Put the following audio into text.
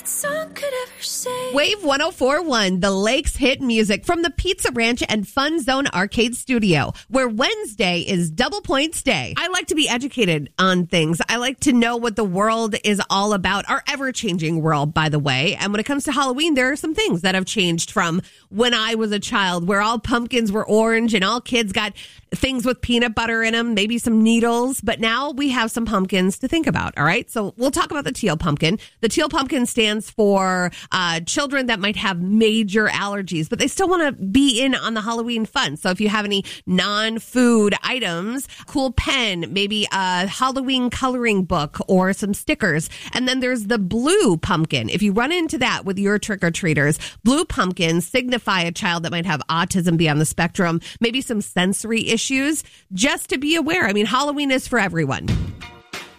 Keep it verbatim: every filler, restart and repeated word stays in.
that song could ever say. Wave one oh four point one, the Lakes hit music from the Pizza Ranch and Fun Zone Arcade Studio, where Wednesday is Double Points Day. I like to be educated on things. I like to know what the world is all about, our ever-changing world, by the way. And when it comes to Halloween, there are some things that have changed from when I was a child, where all pumpkins were orange and all kids got things with peanut butter in them, maybe some needles. But now we have some pumpkins to think about, all right? So we'll talk about the teal pumpkin. The teal pumpkin stands for uh, children that might have major allergies, but they still want to be in on the Halloween fun. So if you have any non-food items, cool pen, maybe a Halloween coloring book or some stickers. And then there's the blue pumpkin. If you run into that with your trick-or-treaters, blue pumpkins signify a child that might have autism, be on the spectrum, maybe some sensory issues, just to be aware. I mean, Halloween is for everyone.